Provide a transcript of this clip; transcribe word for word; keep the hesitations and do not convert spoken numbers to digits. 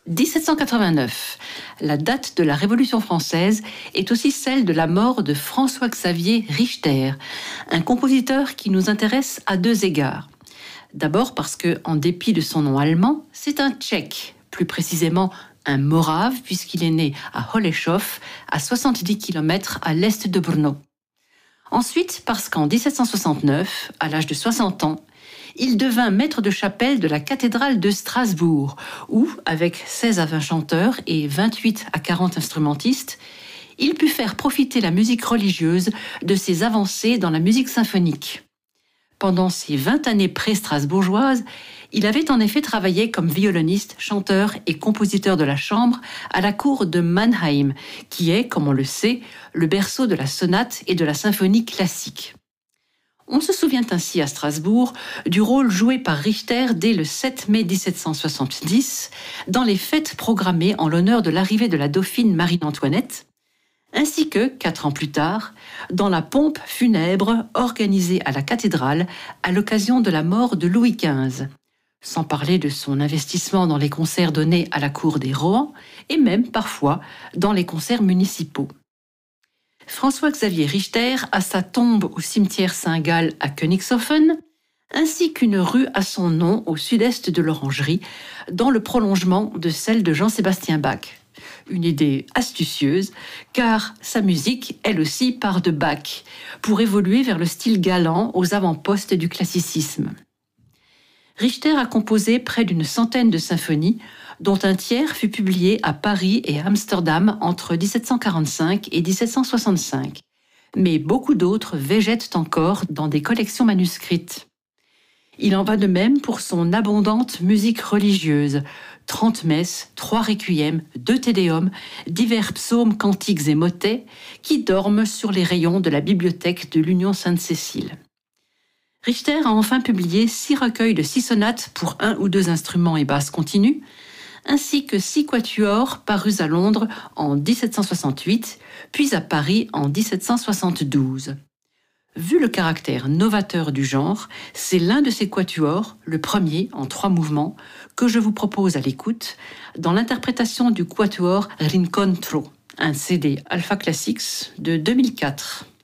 dix-sept cent quatre-vingt-neuf, la date de la Révolution française est aussi celle de la mort de François-Xavier Richter, un compositeur qui nous intéresse à deux égards. D'abord parce que, en dépit de son nom allemand, c'est un Tchèque, plus précisément un Morave, puisqu'il est né à Holešov, à soixante-dix kilomètres à l'est de Brno. Ensuite, parce qu'en dix-sept cent soixante-neuf, à l'âge de soixante ans, il devint maître de chapelle de la cathédrale de Strasbourg, où, avec seize à vingt chanteurs et vingt-huit à quarante instrumentistes, il put faire profiter la musique religieuse de ses avancées dans la musique symphonique. Pendant ses vingt années pré-strasbourgeoises, il avait en effet travaillé comme violoniste, chanteur et compositeur de la chambre à la cour de Mannheim, qui est, comme on le sait, le berceau de la sonate et de la symphonie classique. On se souvient ainsi à Strasbourg du rôle joué par Richter dès le sept mai dix-sept cent soixante-dix dans les fêtes programmées en l'honneur de l'arrivée de la dauphine Marie-Antoinette, ainsi que, quatre ans plus tard, dans la pompe funèbre organisée à la cathédrale à l'occasion de la mort de Louis quinze, sans parler de son investissement dans les concerts donnés à la cour des Rohan et même, parfois, dans les concerts municipaux. François-Xavier Richter a sa tombe au cimetière Saint-Gall à Königshofen, ainsi qu'une rue à son nom au sud-est de l'Orangerie, dans le prolongement de celle de Jean-Sébastien Bach. Une idée astucieuse, car sa musique, elle aussi, part de Bach, pour évoluer vers le style galant aux avant-postes du classicisme. Richter a composé près d'une centaine de symphonies, dont un tiers fut publié à Paris et à Amsterdam entre dix-sept cent quarante-cinq et dix-sept cent soixante-cinq. Mais beaucoup d'autres végètent encore dans des collections manuscrites. Il en va de même pour son abondante musique religieuse, trente messes, trois requiems, deux tédéums, divers psaumes, cantiques et motets qui dorment sur les rayons de la bibliothèque de l'Union Sainte-Cécile. Richter a enfin publié six recueils de six sonates pour un ou deux instruments et basses continues, ainsi que six quatuors parus à Londres en dix-sept cent soixante-huit, puis à Paris en dix-sept cent soixante-douze. Vu le caractère novateur du genre, c'est l'un de ces quatuors, le premier en trois mouvements, que je vous propose à l'écoute, dans l'interprétation du quatuor Rincontro, un C D Alpha Classics de deux mille quatre.